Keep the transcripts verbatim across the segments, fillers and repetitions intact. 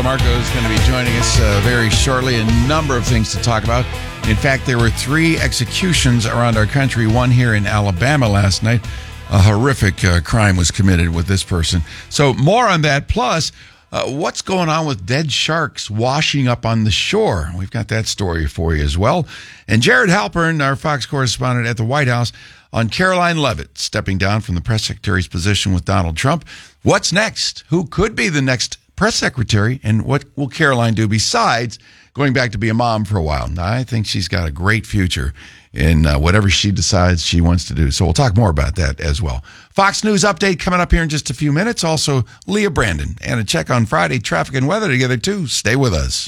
DeMarco is going to be joining us uh, very shortly. A number of things to talk about. In fact, there were three executions around our country, one here in Alabama last night. A horrific uh, crime was committed with this person. So more on that. Plus, uh, what's going on with dead sharks washing up on the shore? We've got that story for you as well. And Jared Halpern, our Fox correspondent at the White House, on Caroline Leavitt stepping down from the press secretary's position with Donald Trump. What's next? Who could be the next press secretary? And what will Caroline do besides going back to be a mom for a while? I think she's got a great future in uh, whatever she decides she wants to do. So we'll talk more about that as well. Fox News update coming up here in just a few minutes. Also, Leah Brandon and a check on Friday. Traffic and weather together, too. Stay with us.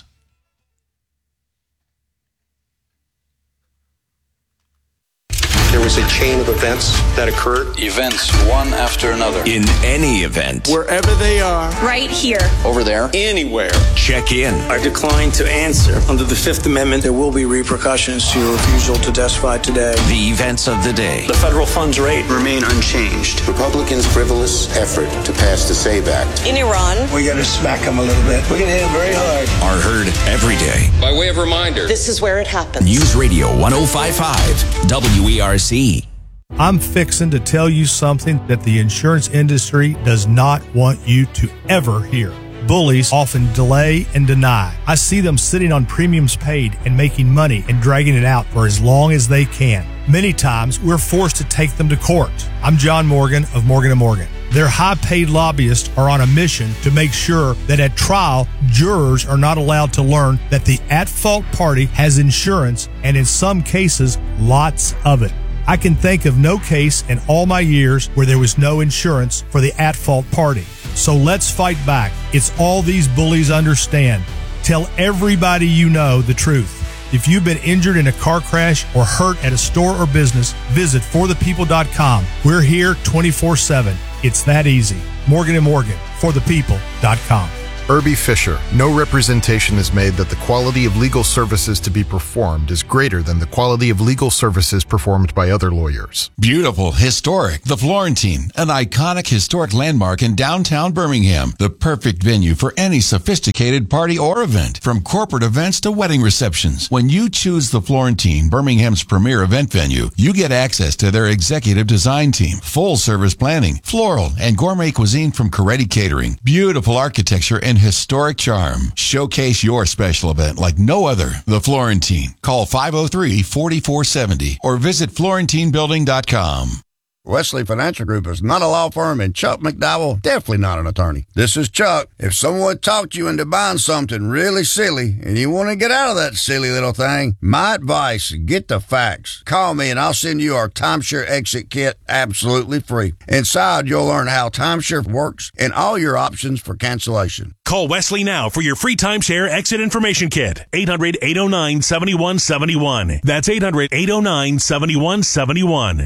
There was a chain of events that occurred. Events one after another. In any event. Wherever they are. Right here. Over there. Anywhere. Check in. I decline to answer. Under the Fifth Amendment, there will be repercussions to your refusal to testify today. The events of the day. The federal funds rate remain unchanged. Republicans' frivolous effort to pass the SAVE Act. In Iran. We're going to smack them a little bit. We're going to hit them very hard. Are heard every day. By way of reminder. This is where it happens. News Radio one oh five point five W E R C. I'm fixing to tell you something that the insurance industry does not want you to ever hear. Bullies often delay and deny. I see them sitting on premiums paid and making money and dragging it out for as long as they can. Many times, we're forced to take them to court. I'm John Morgan of Morgan and Morgan. Their high-paid lobbyists are on a mission to make sure that at trial, jurors are not allowed to learn that the at-fault party has insurance, and in some cases, lots of it. I can think of no case in all my years where there was no insurance for the at-fault party. So let's fight back. It's all these bullies understand. Tell everybody you know the truth. If you've been injured in a car crash or hurt at a store or business, visit for the people dot com. We're here twenty-four seven. It's that easy. Morgan and Morgan, for the people dot com. Irby Fisher. No representation is made that the quality of legal services to be performed is greater than the quality of legal services performed by other lawyers. Beautiful, historic, the Florentine, an iconic historic landmark in downtown Birmingham. The perfect venue for any sophisticated party or event, from corporate events to wedding receptions. When you choose the Florentine, Birmingham's premier event venue, you get access to their executive design team, full service planning, floral and gourmet cuisine from Coretti Catering, beautiful architecture and historic charm. Showcase your special event like no other. The Florentine. Call five oh three, four four seven oh or visit florentine building dot com. Wesley Financial Group is not a law firm, and Chuck McDowell definitely not an attorney. This is Chuck. If someone talked you into buying something really silly and you want to get out of that silly little thing, my advice, get the facts. Call me and I'll send you our timeshare exit kit absolutely free. Inside, you'll learn how timeshare works and all your options for cancellation. Call Wesley now for your free timeshare exit information kit. eight hundred, eight oh nine, seven one seven one. That's eight hundred, eight oh nine, seven one seven one.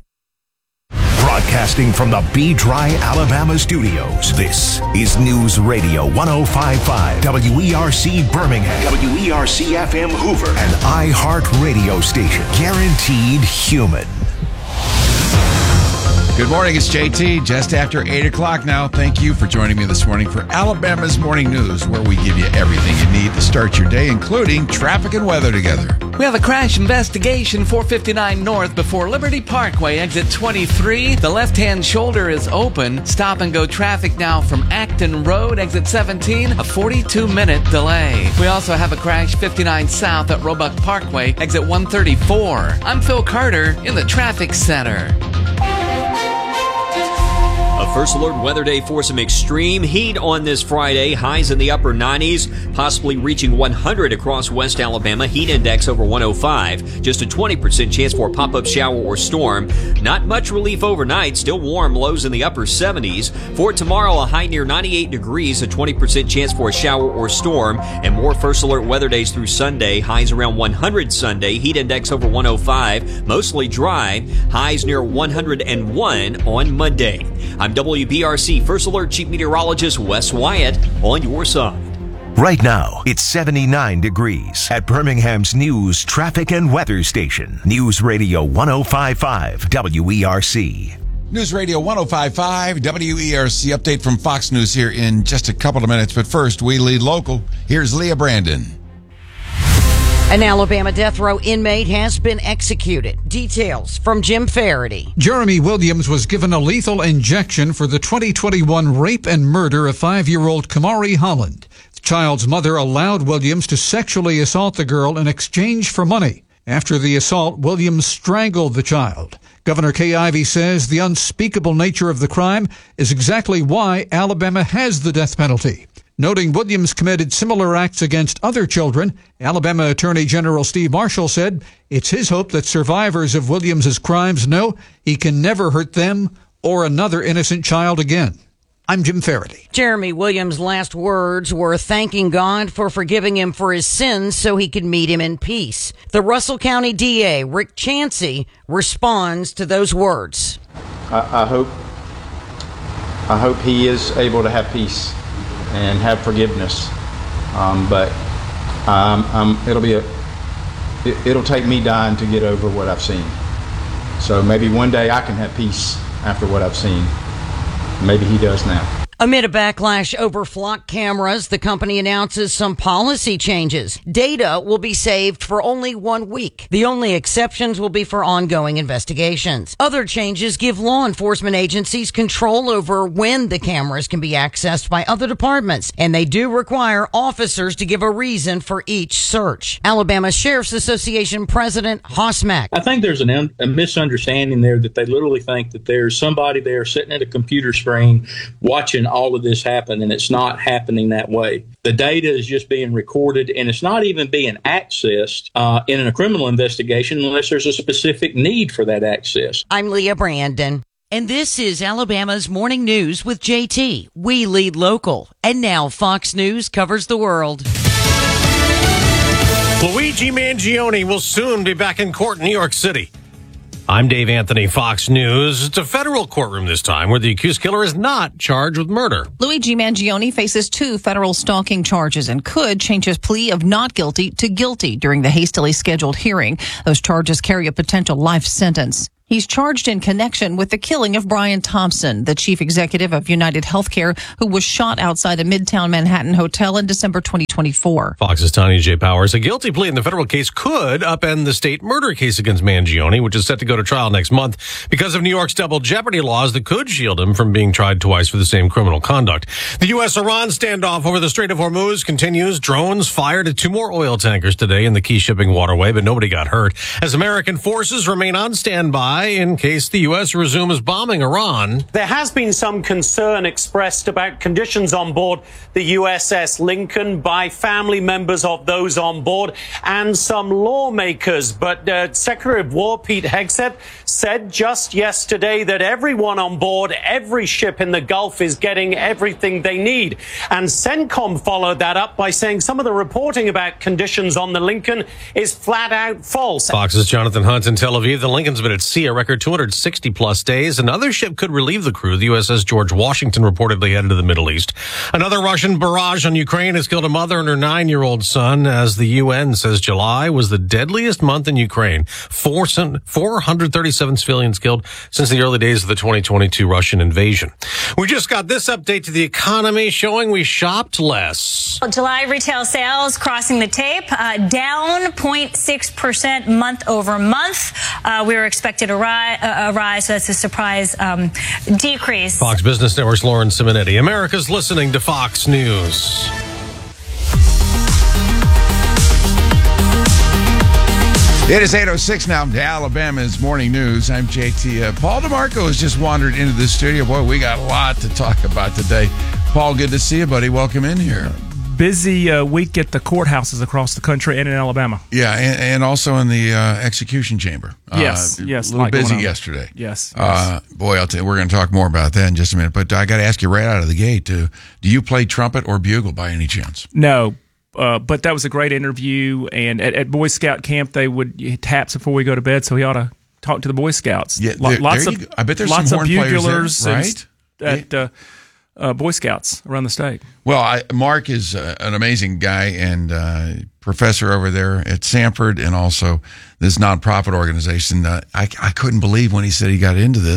Broadcasting from the B-Dry, Alabama studios, this is News Radio one oh five point five W E R C Birmingham, W E R C F M Hoover, an iHeart radio station, guaranteed human. Good morning, it's J T, just after eight o'clock now. Thank you for joining me this morning for Alabama's Morning News, where we give you everything you need to start your day, including traffic and weather together. We have a crash investigation, four fifty-nine North before Liberty Parkway, exit twenty-three. The left-hand shoulder is open. Stop and go traffic now from Acton Road, exit seventeen, a forty-two minute delay. We also have a crash fifty-nine South at Roebuck Parkway, exit one thirty-four. I'm Phil Carter in the traffic center. A first alert weather day for some extreme heat on this Friday. Highs in the upper nineties, possibly reaching one hundred across West Alabama. Heat index over one oh five. Just a twenty percent chance for a pop-up shower or storm. Not much relief overnight. Still warm. Lows in the upper seventies. For tomorrow, a high near ninety-eight degrees. A twenty percent chance for a shower or storm. And more first alert weather days through Sunday. Highs around one hundred Sunday. Heat index over one oh five. Mostly dry. Highs near one hundred one on Monday. I'm W B R C First Alert Chief Meteorologist Wes Wyatt on your side. Right now, it's seventy-nine degrees at Birmingham's News, Traffic and Weather Station. News Radio one oh five point five W E R C. News Radio one oh five point five, W E R C update from Fox News here in just a couple of minutes. But first, we lead local. Here's Leah Brandon. An Alabama death row inmate has been executed. Details from Jim Faraday. Jeremy Williams was given a lethal injection for the twenty twenty-one rape and murder of five-year-old Kamari Holland. The child's mother allowed Williams to sexually assault the girl in exchange for money. After the assault, Williams strangled the child. Governor Kay Ivey says the unspeakable nature of the crime is exactly why Alabama has the death penalty. Noting Williams committed similar acts against other children, Alabama Attorney General Steve Marshall said it's his hope that survivors of Williams's crimes know he can never hurt them or another innocent child again. I'm Jim Faraday. Jeremy Williams' last words were thanking God for forgiving him for his sins so he could meet him in peace. The Russell County D A, Rick Chancey, responds to those words. I, I hope, I hope he is able to have peace and have forgiveness. Um, but um, um, it'll be a, it, it'll take me dying to get over what I've seen. So maybe one day I can have peace after what I've seen. Maybe he does now. Amid a backlash over flock cameras, the company announces some policy changes. Data will be saved for only one week. The only exceptions will be for ongoing investigations. Other changes give law enforcement agencies control over when the cameras can be accessed by other departments, and they do require officers to give a reason for each search. Alabama Sheriff's Association President Hoss Mack. I think there's an, a misunderstanding there that they literally think that there's somebody there sitting at a computer screen watching all of this happen, and it's not happening that way. The data is just being recorded, and it's not even being accessed uh, in a criminal investigation unless there's a specific need for that access. I'm Leah Brandon, and this is Alabama's Morning News with J T. We lead local, and now Fox News covers the world. Luigi Mangione will soon be back in court in New York City. I'm Dave Anthony, Fox News. It's a federal courtroom this time where the accused killer is not charged with murder. Luigi Mangione faces two federal stalking charges and could change his plea of not guilty to guilty during the hastily scheduled hearing. Those charges carry a potential life sentence. He's charged in connection with the killing of Brian Thompson, the chief executive of United Healthcare, who was shot outside a Midtown Manhattan hotel in December twenty twenty-four. Fox's Tanya J. Powers. A guilty plea in the federal case could upend the state murder case against Mangione, which is set to go to trial next month because of New York's double jeopardy laws that could shield him from being tried twice for the same criminal conduct. The U S Iran standoff over the Strait of Hormuz continues. Drones fired at two more oil tankers today in the key shipping waterway, but nobody got hurt. As American forces remain on standby in case the U S resumes bombing Iran. There has been some concern expressed about conditions on board the U S S Lincoln by family members of those on board and some lawmakers. But uh, Secretary of War Pete Hegseth said just yesterday that everyone on board every ship in the Gulf is getting everything they need. And CENTCOM followed that up by saying some of the reporting about conditions on the Lincoln is flat out false. Fox's Jonathan Hunt in Tel Aviv. The Lincoln's been at sea a record two hundred sixty plus days. Another ship could relieve the crew. The U S S George Washington reportedly headed to the Middle East. Another Russian barrage on Ukraine has killed a mother and her nine-year-old son, as the U N says July was the deadliest month in Ukraine. Four, four hundred thirty-seven civilians killed since the early days of the twenty twenty-two Russian invasion. We just got this update to the economy showing we shopped less. July retail sales crossing the tape, uh, down zero point six percent month over month. Uh, we were expected a rise, uh, a rise, so that's a surprise um, decrease. Fox Business Network's Lauren Simonetti. America's listening to Fox News. It is eight oh six now to Alabama's Morning News. I'm J T. Uh, Paul DeMarco has just wandered into the studio. Boy, we got a lot to talk about today. Paul, good to see you, buddy. Welcome in here. Busy uh, week at the courthouses across the country and in Alabama. Yeah, and, and also in the uh, execution chamber. Yes, uh, yes. A little like busy yesterday. Yes. Uh, boy, I'll tell you, we're going to talk more about that in just a minute. But I got to ask you right out of the gate, too, do you play trumpet or bugle by any chance? No. Uh, but that was a great interview, and at, at Boy Scout camp they would hit taps before we go to bed, so he ought to talk to the Boy Scouts. Yeah, there, lots there of you go. I bet there's lots some of horn players buglers there, right? at uh, uh, Boy Scouts around the state. Well, I, Mark is uh, an amazing guy and uh, professor over there at Samford, and also this nonprofit organization. Uh, I, I couldn't believe when he said he got into this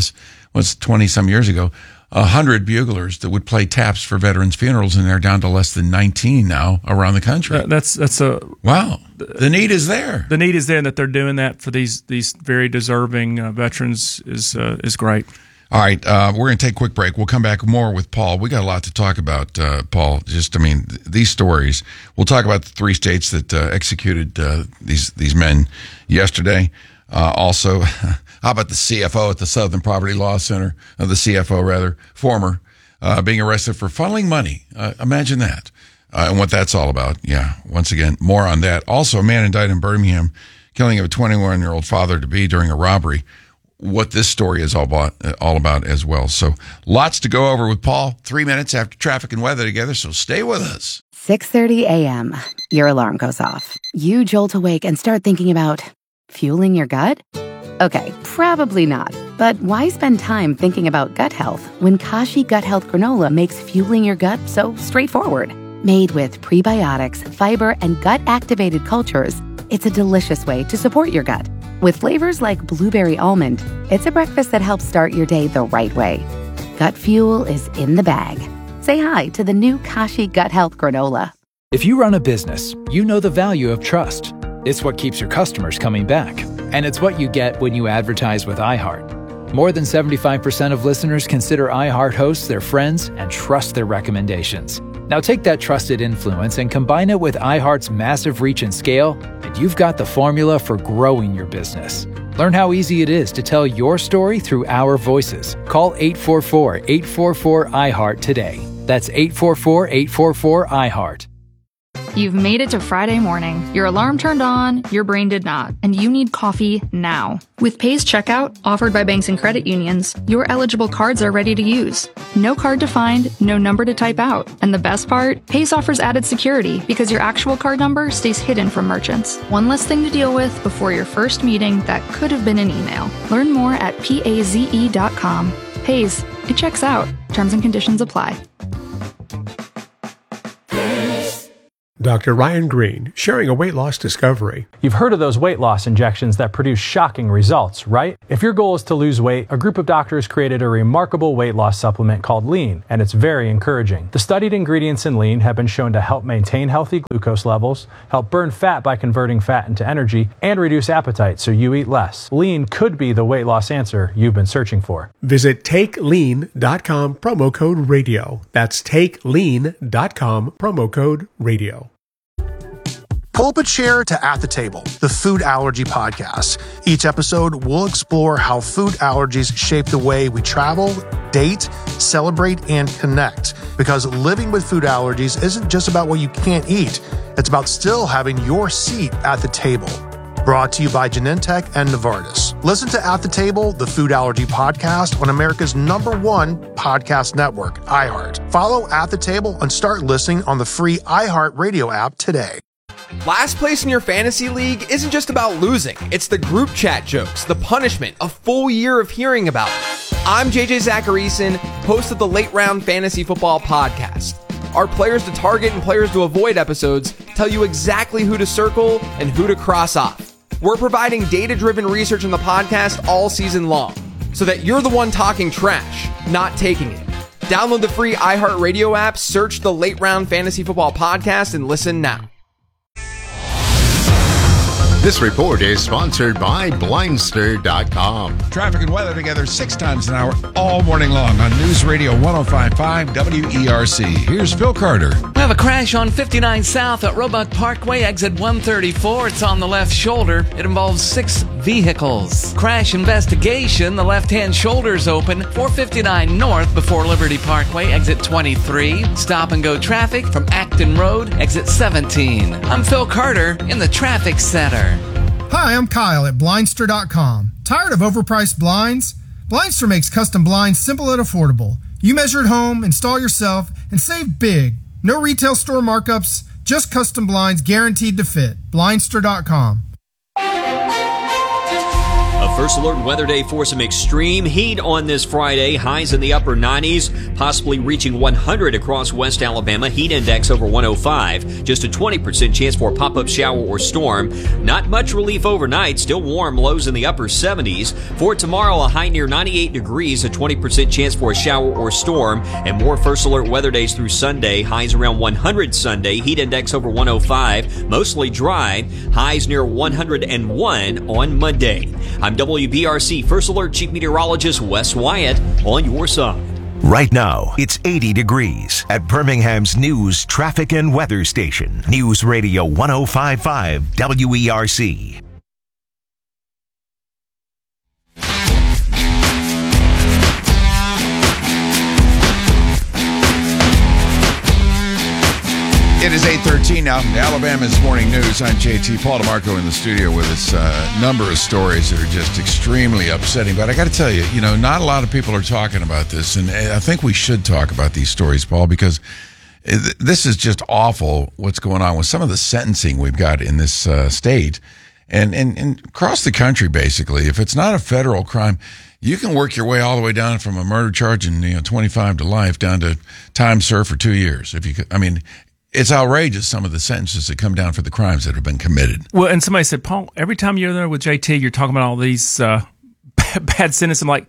was twenty some years ago, a hundred buglers that would play taps for veterans' funerals, and they're down to less than nineteen now around the country. Uh, that's that's a wow. The need is there. The need is there, and that they're doing that for these these very deserving uh, veterans is uh, is great. All right, uh, we're going to take a quick break. We'll come back more with Paul. We got a lot to talk about, uh, Paul. Just, I mean, th- these stories. We'll talk about the three states that uh, executed uh, these these men yesterday. Uh, also, how about the C F O at the Southern Poverty Law Center, uh, the C F O rather, former, uh, being arrested for funneling money. Uh, imagine that, uh, and what that's all about. Yeah, once again, more on that. Also, a man indicted in Birmingham, killing of a twenty-one-year-old father-to-be during a robbery. What this story is all about, all about as well. So lots to go over with Paul. Three minutes after traffic and weather together, so stay with us. six thirty a.m. Your alarm goes off. You jolt awake and start thinking about fueling your gut? Okay, probably not. But why spend time thinking about gut health when Kashi Gut Health Granola makes fueling your gut so straightforward? Made with prebiotics, fiber, and gut-activated cultures, it's a delicious way to support your gut. With flavors like blueberry almond, it's a breakfast that helps start your day the right way. Gut fuel is in the bag. Say hi to the new Kashi Gut Health Granola. If you run a business, you know the value of trust. It's what keeps your customers coming back. And it's what you get when you advertise with iHeart. More than seventy-five percent of listeners consider iHeart hosts their friends and trust their recommendations. Now take that trusted influence and combine it with iHeart's massive reach and scale, and you've got the formula for growing your business. Learn how easy it is to tell your story through our voices. Call eight four four, eight four four, iHeart today. That's eight four four, eight four four, iHeart. You've made it to Friday morning. Your alarm turned on, your brain did not, and you need coffee now. With Paze Checkout, offered by banks and credit unions, your eligible cards are ready to use. No card to find, no number to type out. And the best part? Paze offers added security because your actual card number stays hidden from merchants. One less thing to deal with before your first meeting that could have been an email. Learn more at paze dot com. Paze, it checks out. Terms and conditions apply. Doctor Ryan Green, sharing a weight loss discovery. You've heard of those weight loss injections that produce shocking results, right? If your goal is to lose weight, a group of doctors created a remarkable weight loss supplement called Lean, and it's very encouraging. The studied ingredients in Lean have been shown to help maintain healthy glucose levels, help burn fat by converting fat into energy, and reduce appetite so you eat less. Lean could be the weight loss answer you've been searching for. Visit take lean dot com, promo code radio. That's take lean dot com, promo code radio. Pull up a chair to At the Table, the food allergy podcast. Each episode, we'll explore how food allergies shape the way we travel, date, celebrate, and connect. Because living with food allergies isn't just about what you can't eat. It's about still having your seat at the table. Brought to you by Genentech and Novartis. Listen to At the Table, the food allergy podcast on America's number one podcast network, iHeart. Follow At the Table and start listening on the free iHeart Radio app today. Last place in your fantasy league isn't just about losing. It's the group chat jokes, the punishment, a full year of hearing about it. I'm J J Zacharyson, host of the Late Round Fantasy Football Podcast. Our players to target and players to avoid episodes tell you exactly who to circle and who to cross off. We're providing data-driven research in the podcast all season long, so that you're the one talking trash, not taking it. Download the free iHeartRadio app, search the Late Round Fantasy Football Podcast, and listen now. This report is sponsored by Blindster dot com. Traffic and weather together six times an hour all morning long on News Radio one oh five point five W E R C. Here's Phil Carter. We have a crash on fifty-nine South at Roebuck Parkway, exit one thirty-four. It's on the left shoulder. It involves six vehicles. Crash investigation. The left-hand shoulder's open. four fifty-nine North before Liberty Parkway, exit twenty-three. Stop and go traffic from Acton Road, exit seventeen. I'm Phil Carter in the traffic center. Hi, I'm Kyle at Blindster dot com. Tired of overpriced blinds? Blindster makes custom blinds simple and affordable. You measure at home, install yourself, and save big. No retail store markups, just custom blinds guaranteed to fit. Blindster dot com. A First Alert Weather Day for some extreme heat on this Friday. Highs in the upper nineties, possibly reaching one hundred across West Alabama. Heat index over one oh five. Just a twenty percent chance for a pop-up shower or storm. Not much relief overnight. Still warm. Lows in the upper seventies. For tomorrow, a high near ninety-eight degrees. A twenty percent chance for a shower or storm. And more First Alert Weather Days through Sunday. Highs around one hundred Sunday. Heat index over one oh five. Mostly dry. Highs near one hundred one on Monday. I'm W B R C First Alert Chief Meteorologist Wes Wyatt on your side. Right now, it's eighty degrees at Birmingham's news, traffic, and weather station. News Radio one oh five point five W E R C. It is eight thirteen now. Alabama's Morning News. I'm J T. Paul DeMarco in the studio with us. A uh, number of stories that are just extremely upsetting. But I got to tell you, you know, not a lot of people are talking about this. And I think we should talk about these stories, Paul, because this is just awful what's going on with some of the sentencing we've got in this uh, state and, and, and across the country, basically. If it's not a federal crime, you can work your way all the way down from a murder charge and, you know, twenty-five to life down to time served for two years. If you could, I mean, it's outrageous, some of the sentences that come down for the crimes that have been committed. Well, and somebody said, Paul, every time you're there with J T, you're talking about all these uh, bad sentences. I'm like,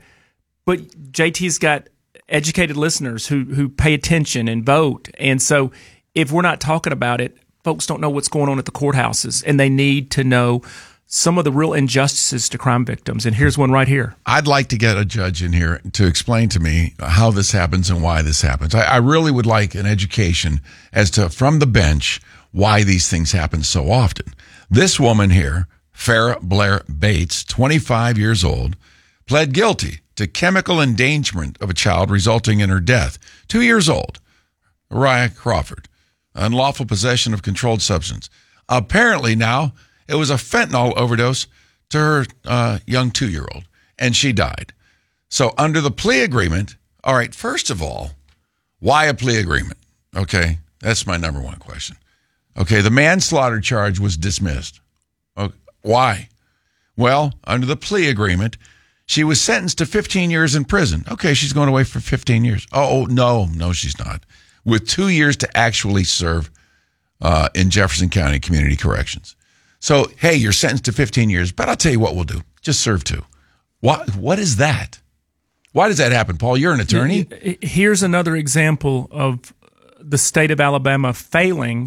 but J T's got educated listeners who who pay attention and vote. And so if we're not talking about it, folks don't know what's going on at the courthouses, and they need to know some of the real injustices to crime victims. And here's one right here. I'd like to get a judge in here to explain to me how this happens and why this happens. I, I really would like an education as to, from the bench, why these things happen so often. This woman here, Farrah Blair Bates, twenty-five years old, pled guilty to chemical endangerment of a child resulting in her death. Two years old, Uriah Crawford, unlawful possession of controlled substance. Apparently now, it was a fentanyl overdose to her uh, young two-year-old, and she died. So under the plea agreement, all right, first of all, why a plea agreement? Okay, that's my number one question. Okay, the manslaughter charge was dismissed. Okay, why? Well, under the plea agreement, she was sentenced to fifteen years in prison. Okay, she's going away for fifteen years. Oh, no, no, she's not. With two years to actually serve uh, in Jefferson County Community Corrections. So, hey, you're sentenced to fifteen years, but I'll tell you what we'll do. Just serve two. What? What is that? Why does that happen, Paul? You're an attorney. Here's another example of the state of Alabama failing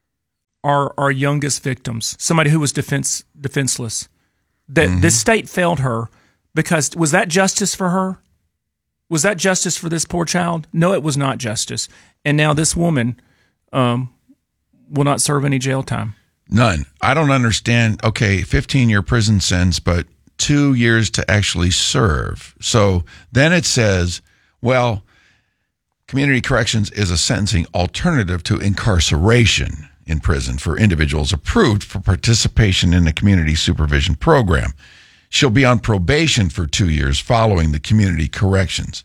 our our youngest victims, somebody who was defense defenseless. That mm-hmm. This state failed her because, was that justice for her? Was that justice for this poor child? No, it was not justice. And now this woman um, will not serve any jail time. None. I don't understand. Okay, fifteen-year prison sentence, but two years to actually serve. So then it says, well, community corrections is a sentencing alternative to incarceration in prison for individuals approved for participation in a community supervision program. She'll be on probation for two years following the community corrections.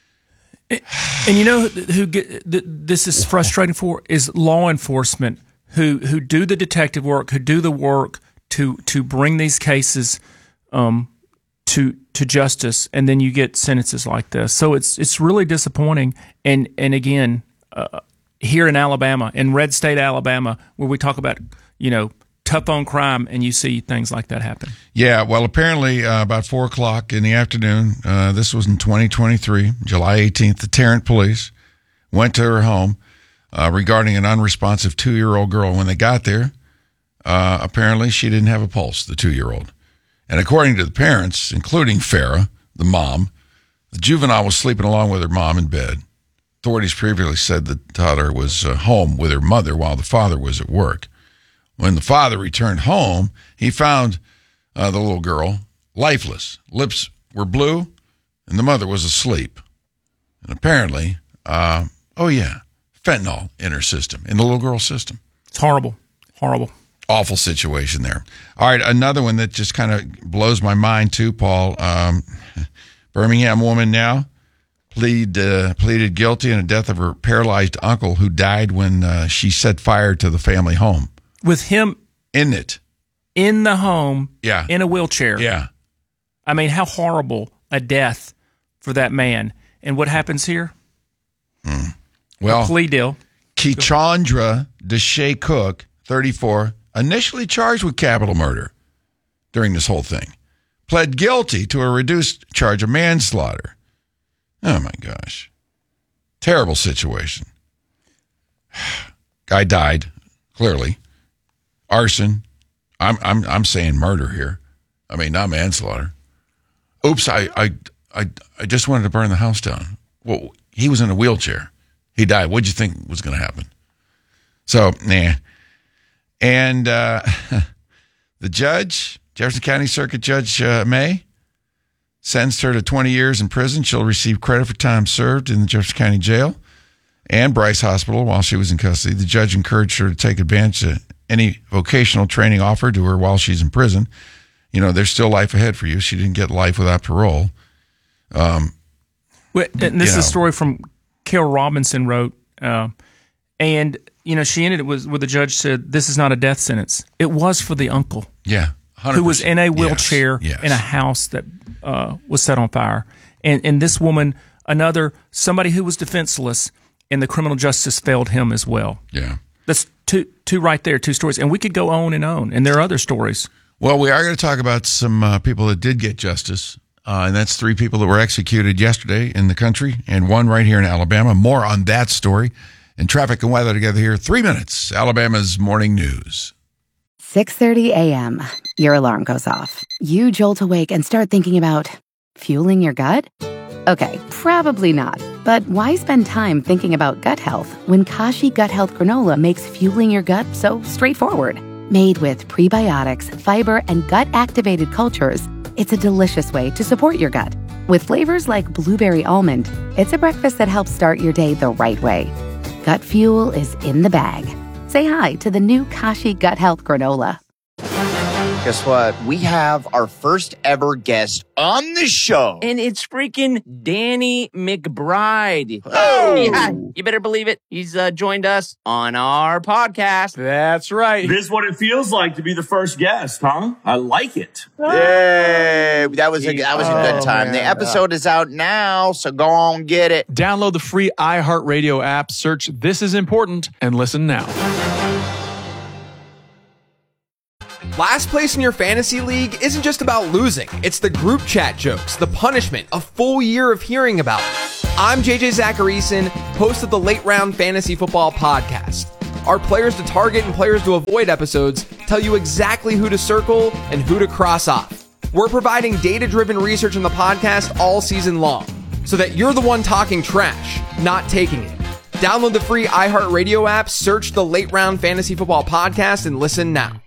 And, and you know who get, this is frustrating for is law enforcement. Who who do the detective work, who do the work to to bring these cases um, to to justice, and then you get sentences like this. So it's it's really disappointing. And and again, uh, here in Alabama, in red state Alabama, where we talk about you know tough on crime, and you see things like that happen. Yeah, well, apparently uh, about four o'clock in the afternoon, uh, this was in twenty twenty-three, July eighteenth. The Tarrant police went to her home. Uh, regarding an unresponsive two-year-old girl. When they got there, uh, apparently she didn't have a pulse, the two-year-old. And according to the parents, including Farrah, the mom, the juvenile was sleeping along with her mom in bed. Authorities previously said the toddler was uh, home with her mother while the father was at work. When the father returned home, he found uh, the little girl lifeless. Lips were blue, and the mother was asleep. And apparently, uh, oh yeah, fentanyl in her system, in the little girl's system. It's horrible. Horrible. Awful situation there. All right, another one that just kind of blows my mind too, Paul. Um, Birmingham woman now plead, uh, pleaded guilty in the death of her paralyzed uncle who died when uh, she set fire to the family home. With him in it. In the home. Yeah. In a wheelchair. Yeah. I mean, how horrible a death for that man. And what happens here? Hmm. Well, a plea deal. Kechandra Deshay Cook, thirty-four, initially charged with capital murder during this whole thing, pled guilty to a reduced charge of manslaughter. Oh, my gosh. Terrible situation. Guy died, clearly. Arson. I'm I'm I'm saying murder here. I mean, not manslaughter. Oops, I I I, I just wanted to burn the house down. Well, he was in a wheelchair. He died. What'd you think was going to happen? So, nah. And uh, the judge, Jefferson County Circuit Judge uh, May, sentenced her to twenty years in prison. She'll receive credit for time served in the Jefferson County Jail and Bryce Hospital while she was in custody. The judge encouraged her to take advantage of any vocational training offered to her while she's in prison. You know, there's still life ahead for you. She didn't get life without parole. Um, well, and this is know. a story from Carol Robinson wrote, uh, and you know she ended it with where the judge said, "This is not a death sentence. It was for the uncle, yeah, one hundred percent. Who was in a wheelchair yes, yes. in a house that uh, was set on fire, and and this woman, another somebody who was defenseless, and the criminal justice failed him as well. Yeah, that's two two right there, two stories, and we could go on and on, and there are other stories. Well, we are going to talk about some uh, people that did get justice. Uh, and that's three people that were executed yesterday in the country and one right here in Alabama. More on that story and traffic and weather together here. Three minutes, Alabama's morning news. six thirty a.m. Your alarm goes off. You jolt awake and start thinking about fueling your gut? Okay, probably not. But why spend time thinking about gut health when Kashi Gut Health Granola makes fueling your gut so straightforward? Made with prebiotics, fiber, and gut-activated cultures, it's a delicious way to support your gut. With flavors like blueberry almond, it's a breakfast that helps start your day the right way. Gut fuel is in the bag. Say hi to the new Kashi Gut Health Granola. Guess what? We have our first ever guest on the show. And it's freaking Danny McBride. Oh! Yeah, you better believe it. He's uh, joined us on our podcast. That's right. This is what it feels like to be the first guest, huh? I like it. Yay! That was a, that was a good time. Oh, the episode is out now, so go on, get it. Download the free iHeartRadio app, search This Is Important, and listen now. Last place in your fantasy league isn't just about losing. It's the group chat jokes, the punishment, a full year of hearing about it. I'm J J Zacharyson, host of the Late Round Fantasy Football Podcast. Our players to target and players to avoid episodes tell you exactly who to circle and who to cross off. We're providing data-driven research in the podcast all season long, so that you're the one talking trash, not taking it. Download the free iHeartRadio app, search the Late Round Fantasy Football Podcast, and listen now.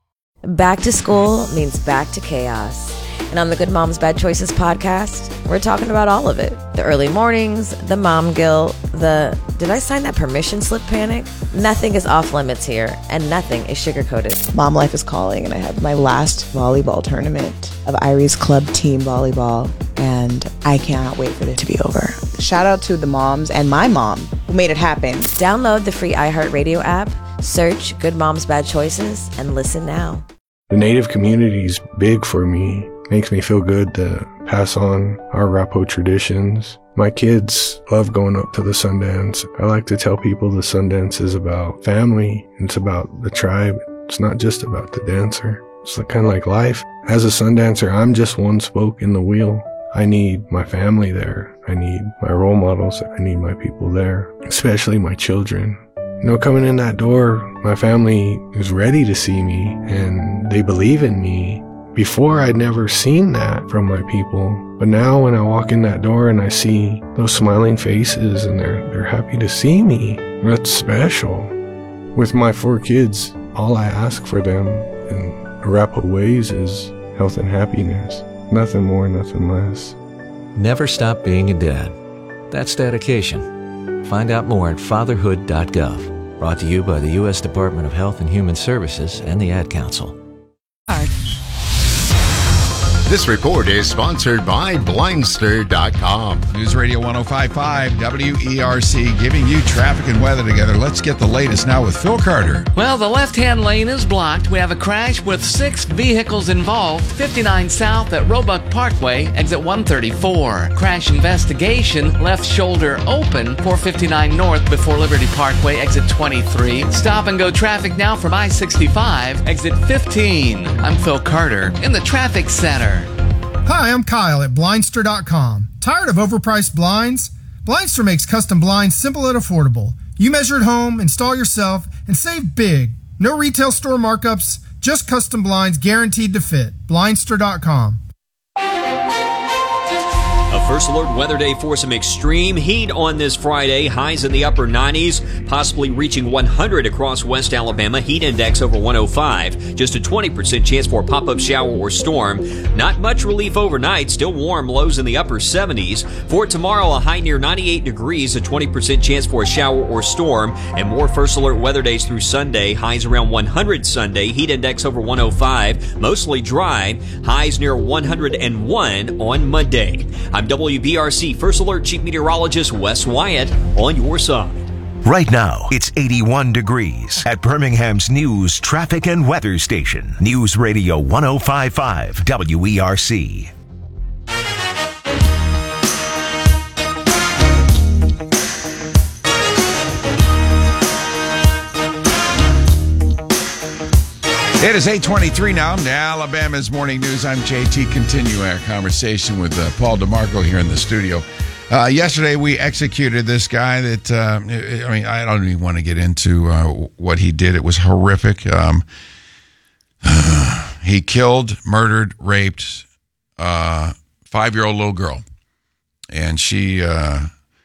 Back to school means back to chaos. And on the Good Moms Bad Choices podcast, we're talking about all of it. The early mornings, the mom guilt, the did I sign that permission slip panic? Nothing is off limits here, and nothing is sugar-coated. Mom life is calling, and I have my last volleyball tournament of Irie's club team volleyball, and I cannot wait for it to be over. Shout out to the moms and my mom who made it happen. Download the free iHeartRadio app, search Good Moms Bad Choices, and listen now. The Native community is big for me. Makes me feel good to pass on our Arapaho traditions. My kids love going up to the Sundance. I like to tell people the Sundance is about family. It's about the tribe. It's not just about the dancer. It's kind of like life. As a Sundancer, I'm just one spoke in the wheel. I need my family there. I need my role models. I need my people there, especially my children. You know, coming in that door, my family is ready to see me and they believe in me. Before, I'd never seen that from my people. But now when I walk in that door and I see those smiling faces and they're, they're happy to see me, that's special. With my four kids, all I ask for them in Arapaho ways is health and happiness. Nothing more, nothing less. Never stop being a dad. That's dedication. Find out more at fatherhood dot gov. Brought to you by the U S Department of Health and Human Services and the Ad Council. This report is sponsored by Blindster dot com. News Radio one oh five point five W E R C, giving you traffic and weather together. Let's get the latest now with Phil Carter. Well, the left-hand lane is blocked. We have a crash with six vehicles involved. fifty-nine South at Roebuck Parkway, exit one thirty-four. Crash investigation, left shoulder open. four fifty-nine North before Liberty Parkway, exit twenty-three. Stop and go traffic now from I sixty-five, exit fifteen. I'm Phil Carter in the traffic center. Hi, I'm Kyle at Blindster dot com. Tired of overpriced blinds? Blindster makes custom blinds simple and affordable. You measure at home, install yourself, and save big. No retail store markups, just custom blinds guaranteed to fit. Blindster dot com. A first alert weather day for some extreme heat on this Friday. Highs in the upper nineties, possibly reaching one hundred across West Alabama. Heat index over one oh five. Just a twenty percent chance for a pop-up shower or storm. Not much relief overnight. Still warm. Lows in the upper seventies. For tomorrow, a high near ninety-eight degrees. A twenty percent chance for a shower or storm. And more first alert weather days through Sunday. Highs around one hundred Sunday. Heat index over one oh five. Mostly dry. Highs near one hundred one on Monday. I'm W B R C First Alert Chief Meteorologist Wes Wyatt on your side. Right now, it's eighty-one degrees at Birmingham's News Traffic and Weather Station. News Radio one oh five point five W E R C. It is eight twenty-three now. Alabama's Morning News. I'm J T. Continuing our conversation with uh, Paul DeMarco here in the studio. Uh, yesterday, we executed this guy that, uh, I mean, I don't even want to get into uh, what he did. It was horrific. Um, he killed, murdered, raped a five-year-old little girl. And she uh,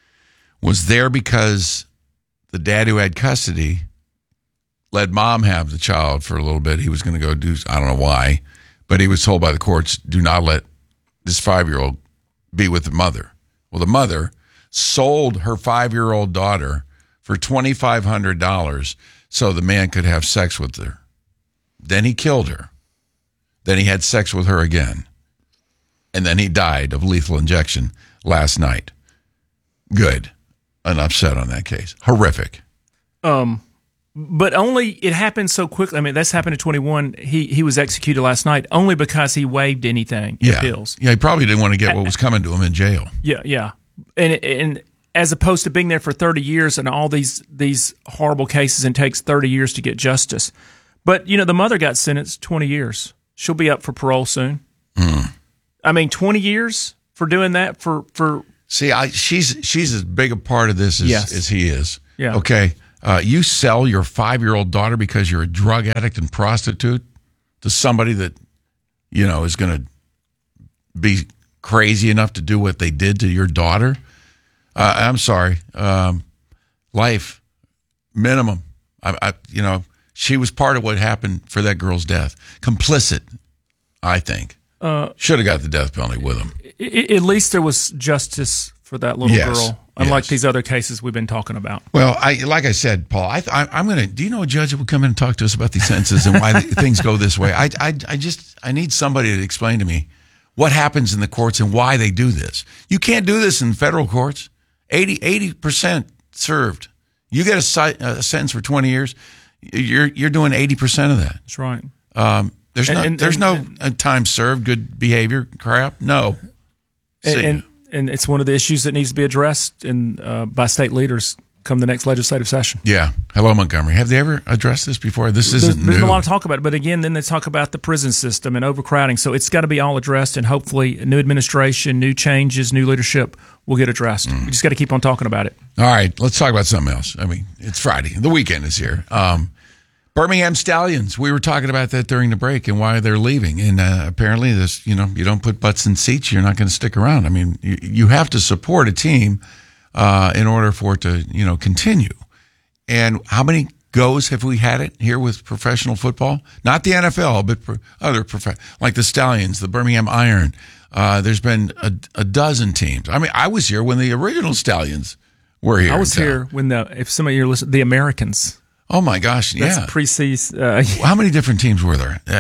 was there because the dad who had custody let mom have the child for a little bit. He was going to go do, I don't know why, but he was told by the courts, do not let this five-year-old be with the mother. Well, the mother sold her five-year-old daughter for twenty-five hundred dollars so the man could have sex with her. Then he killed her. Then he had sex with her again. And then he died of lethal injection last night. Good. Enough said on that case. Horrific. Um... But only it happened so quickly. I mean, that's happened at twenty-one. He he was executed last night only because he waived anything. Yeah, appeals. Yeah, he probably didn't want to get what was coming to him in jail. Yeah, yeah, and and as opposed to being there for thirty years and all these these horrible cases and takes thirty years to get justice. But you know, the mother got sentenced twenty years. She'll be up for parole soon. Mm. I mean, twenty years for doing that for for. See, I she's she's as big a part of this as, Yes. as he is. Yeah. Okay. Uh, you sell your five-year-old daughter because you're a drug addict and prostitute to somebody that, you know, is going to be crazy enough to do what they did to your daughter? Uh, I'm sorry. Um, life, minimum. I, I, you know, she was part of what happened for that girl's death. Complicit, I think. Uh, Should have got the death penalty with him. I- at least there was justice for that little Yes. girl, unlike these other cases we've been talking about. Well, I like I said, Paul, I, I, I'm going to, do you know a judge that would come in and talk to us about these sentences and why the, things go this way? I, I, I just, I need somebody to explain to me what happens in the courts and why they do this. You can't do this in federal courts. eighty, eighty percent served. You get a, si- a sentence for twenty years, you're you're doing eighty percent of that. That's right. Um, there's And- no, and- there's and- no and- uh, time served, good behavior crap. No. And, See. and and it's one of the issues that needs to be addressed in uh, by state leaders come the next legislative session. Yeah. Hello, Montgomery. Have they ever addressed this before? This There's, isn't there's new. been a lot of talk about it, but again, then they talk about the prison system and overcrowding. So it's got to be all addressed, and hopefully, new administration, new changes, new leadership will get addressed. Mm. We just got to keep on talking about it. All right, let's talk about something else. I mean, it's Friday. The weekend is here. Um, Birmingham Stallions. We were talking about that during the break and why they're leaving. And uh, apparently, this, you know, you don't put butts in seats, you're not going to stick around. I mean, you, you have to support a team uh, in order for it to, you know, continue. And how many goes have we had it here with professional football? Not the N F L, but for other prof- like the Stallions, the Birmingham Iron. Uh, there's been a, a dozen teams. I mean, I was here when the original Stallions were here. I was in town. here when the, if some of you listen, the Americans. Oh my gosh, That's yeah. pre-season. Uh, How many different teams were there? Uh,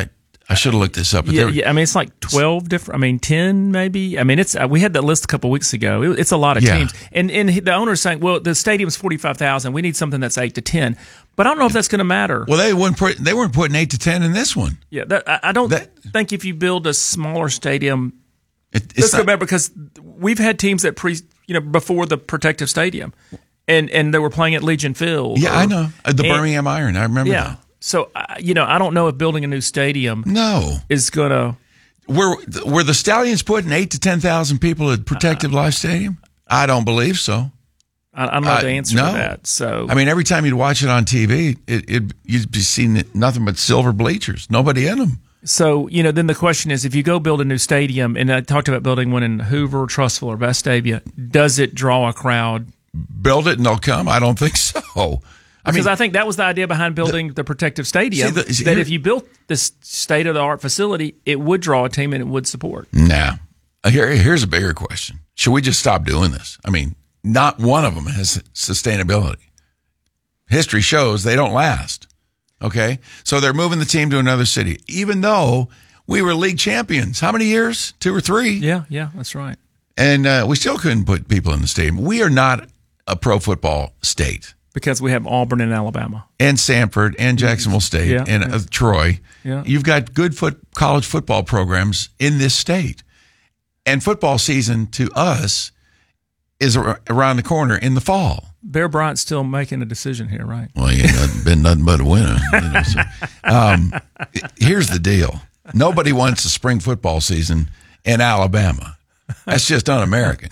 I should have looked this up. But Yeah, there- yeah, I mean, it's like twelve different. I mean, ten maybe. I mean, it's uh, we had that list a couple weeks ago. It, it's a lot of Yeah. teams, and and the owner's saying, well, the stadium's forty five thousand. We need something that's eight to ten. But I don't know if that's going to matter. Well, they weren't put, they weren't putting eight to ten in this one. Yeah, that, I, I don't think if you build a smaller stadium, it, it's it's going to not- matter because we've had teams that pre, you know, before the protective stadium, and and they were playing at Legion Field. Yeah, or- I know Uh, the and- Birmingham Iron. I remember Yeah. that. So uh, you know, I don't know if building a new stadium, no, is going to. Were were the Stallions putting eight to ten thousand people at Protective Life Stadium? I don't believe so. I, I don't know Uh, the answer no. to that. So I mean, every time you'd watch it on T V, it, it you'd be seeing nothing but silver bleachers, nobody in them. So, you know, then the question is, if you go build a new stadium, and I talked about building one in Hoover, Trussville, or Vestavia, does it draw a crowd? Build it and they'll come? I don't think so. I Because mean, I think that was the idea behind building the, the protective stadium, See, the- see, that here- if you built this state-of-the-art facility, it would draw a team and it would support. nah. Uh, Here, here's a bigger question. Should we just stop doing this? I mean, not one of them has sustainability. History shows they don't last. Okay? So they're moving the team to another city, even though we were league champions. How many years? Two or three? Yeah, yeah, that's right. And uh, we still couldn't put people in the stadium. We are not a pro football state. Because we have Auburn and Alabama. And Samford and Jacksonville State Yeah, and yeah. uh, Troy. Yeah. You've got good foot college football programs in this state. And football season to us is ar- around the corner in the fall. Bear Bryant's still making a decision here, right? Well, he ain't been nothing but a winner. You know, so, um, here's the deal. Nobody wants a spring football season in Alabama. That's just un-American.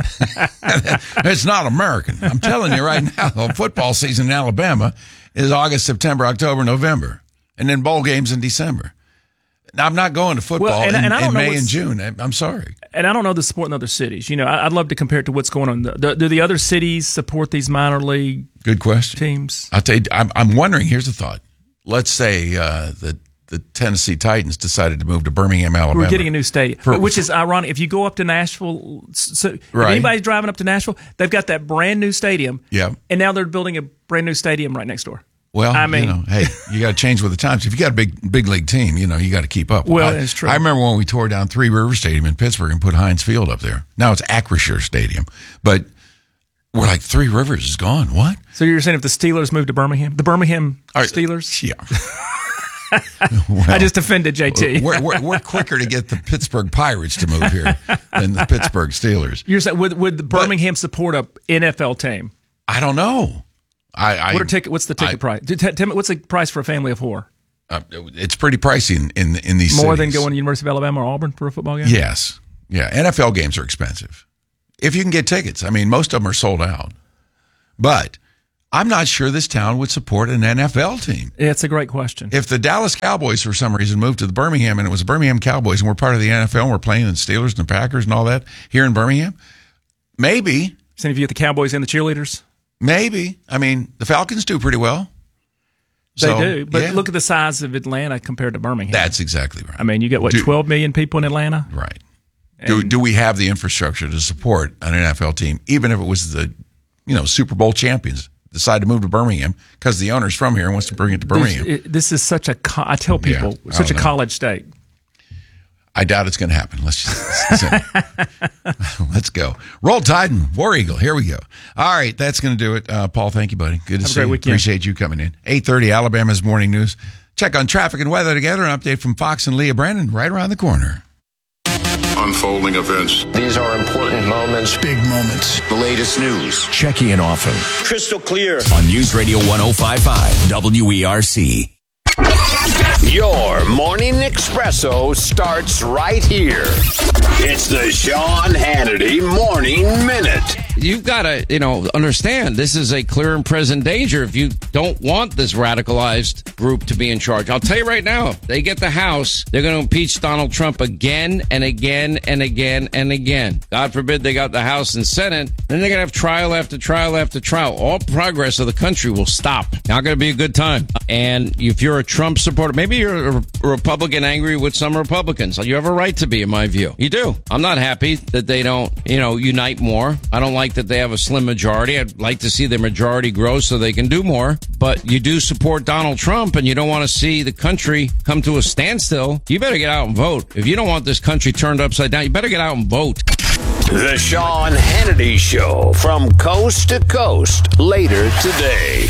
It's not American. I'm telling you right now, the football season in Alabama is August, September, October, November, and then bowl games in December. Now, I'm not going to football Well, and- in, and I don't in know May what's- and June. I- I'm sorry. And I don't know the support in other cities. You know, I- I'd love to compare it to what's going on. Do, do the other cities support these minor league Good question. teams? I'll tell you, I'm, I'm wondering, here's a thought. Let's say uh, the, the Tennessee Titans decided to move to Birmingham, Alabama. We're getting a new stadium, For- which is ironic. If you go up to Nashville, so if Right. anybody's driving up to Nashville, they've got that brand new stadium. Yeah. And now they're building a brand new stadium right next door. Well, I mean, you know, hey, you got to change with the times. If you got a big big league team, you know, you got to keep up. Well, I, it's true. I remember when we tore down Three River Stadium in Pittsburgh and put Heinz Field up there. Now it's Acrisure Stadium, but we're like Three Rivers is gone. What? so you're saying if the Steelers moved to Birmingham, the Birmingham Steelers? Yeah. I just offended J T. We're, we're, we're quicker to get the Pittsburgh Pirates to move here than the Pittsburgh Steelers. You're saying would would Birmingham support a N F L team? I don't know. I, I what are ticket? What's the ticket I- price? T- t- tell me, what's the price for a family of four? Uh, it's pretty pricey in in, in these More cities. than going to University of Alabama or Auburn for a football game? Yes. Yeah. N F L games are expensive. If you can get tickets. I mean, most of them are sold out. But I'm not sure this town would support an N F L team. Yeah, it's a great question. If the Dallas Cowboys, for some reason, moved to the Birmingham and it was the Birmingham Cowboys and we're part of the N F L and we're playing the Steelers and the Packers and all that here in Birmingham, maybe. So if you get the Cowboys and the cheerleaders? Maybe. I mean, the Falcons do pretty well. They So, do. But yeah. look at the size of Atlanta compared to Birmingham. That's exactly right. I mean, you got, what, Do- twelve million people in Atlanta? Right. Do, do we have the infrastructure to support an N F L team, even if it was the, you know, Super Bowl champions decide to move to Birmingham because the owner's from here and wants to bring it to Birmingham? This, it- this is such a, co- I tell Yeah, people, I such a don't know. college state. I doubt it's going to happen. Let's just let's go. Roll Tide and War Eagle. Here we go. All right, that's going to do it. Uh, Paul, thank you, buddy. Good to Have a see great you. weekend. Appreciate you coming in. eight thirty, Alabama's Morning News. Check on traffic and weather together. An update from Fox and Leah Brandon right around the corner. Unfolding events. These are important moments. Big moments. The latest news. Checking in often. Crystal clear. On News Radio one oh five point five W E R C. Your morning espresso starts right here. It's the Sean Hannity Morning Minute. You've got to, you know, understand this is a clear and present danger if you don't want this radicalized group to be in charge. I'll tell you right now, if they get the House, they're going to impeach Donald Trump again and again and again and again. God forbid they got the House and Senate. Then they're going to have trial after trial after trial. All progress of the country will stop. Not going to be a good time. And if you're a Trump supporter, maybe you're a Republican angry with some Republicans. You have a right to be, in my view. You do. I'm not happy that they don't, you know, unite more. I don't like like that they have a slim majority. I'd like to see their majority grow so they can do more. But you do support Donald Trump and you don't want to see the country come to a standstill. You better get out and vote. If you don't want this country turned upside down, you better get out and vote. The Sean Hannity Show from coast to coast later today.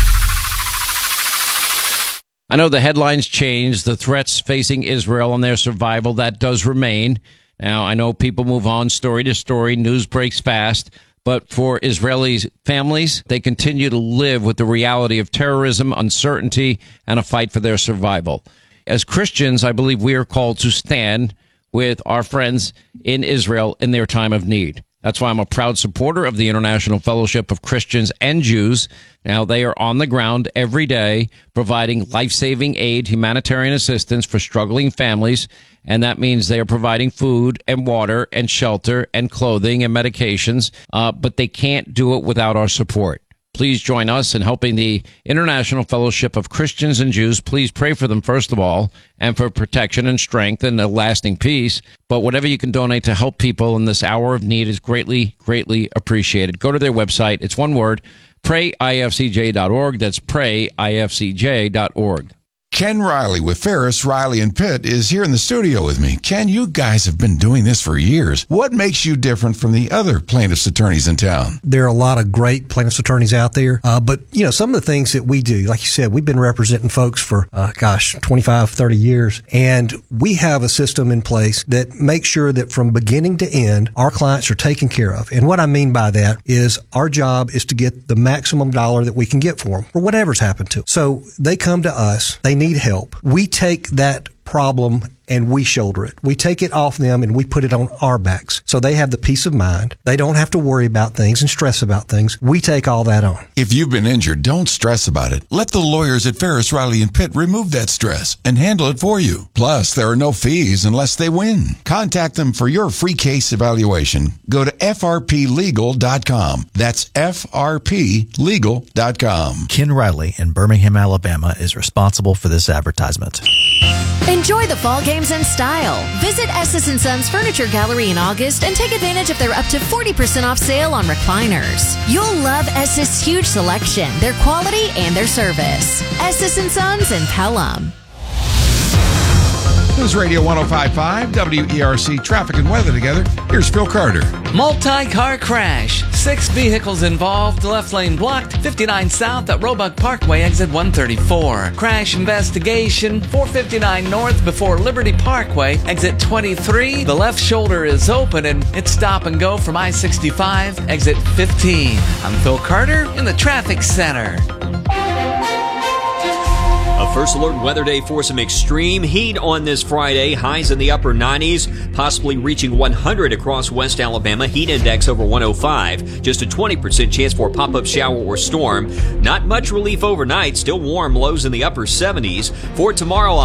I know the headlines changed, the threats facing Israel and their survival, that does remain. Now, I know people move on story to story, news breaks fast, but for Israeli families, they continue to live with the reality of terrorism, uncertainty, and a fight for their survival. As Christians, I believe we are called to stand with our friends in Israel in their time of need. That's why I'm a proud supporter of the International Fellowship of Christians and Jews. Now, they are on the ground every day providing life-saving aid, humanitarian assistance for struggling families, and that means they are providing food and water and shelter and clothing and medications, uh, but they can't do it without our support. Please join us in helping the International Fellowship of Christians and Jews. Please pray for them, first of all, and for protection and strength and a lasting peace. But whatever you can donate to help people in this hour of need is greatly, greatly appreciated. Go to their website. It's one word, pray I F C J dot org. That's pray I F C J dot org. Ken Riley with Ferris, Riley, and Pitt is here in the studio with me. Ken, you guys have been doing this for years. What makes you different from the other plaintiffs' attorneys in town? There are a lot of great plaintiffs' attorneys out there, uh, but, you know, some of the things that we do, like you said, we've been representing folks for, uh, gosh, twenty-five, thirty years, and we have a system in place that makes sure that from beginning to end, our clients are taken care of. And what I mean by that is our job is to get the maximum dollar that we can get for them, for whatever's happened to them. So they come to us, they need help. We take that problem and we shoulder it. We take it off them and we put it on our backs. So they have the peace of mind. They don't have to worry about things and stress about things. We take all that on. If you've been injured, don't stress about it. Let the lawyers at Ferris, Riley, and Pitt remove that stress and handle it for you. Plus, there are no fees unless they win. Contact them for your free case evaluation. Go to F R P legal dot com. That's F R P legal dot com. Ken Riley in Birmingham, Alabama is responsible for this advertisement. Enjoy the fall games in style. Visit Estes and Sons Furniture Gallery in August and take advantage of their up to forty percent off sale on recliners. You'll love Estes' huge selection, their quality, and their service. Estes and Sons in Pelham. News Radio one oh five point five, W E R C, traffic and weather together. Here's Phil Carter. Multi-car crash. Six vehicles involved. Left lane blocked. fifty-nine South at Roebuck Parkway, exit one thirty-four. Crash investigation. four fifty-nine North before Liberty Parkway, exit twenty-three. The left shoulder is open and it's stop and go from I sixty-five, exit fifteen. I'm Phil Carter in the traffic center. A first alert weather day for some extreme heat on this Friday. Highs in the upper nineties, possibly reaching one hundred across West Alabama. Heat index over one oh five. Just a twenty percent chance for a pop-up shower or storm. Not much relief overnight. Still warm, lows in the upper seventies. For tomorrow,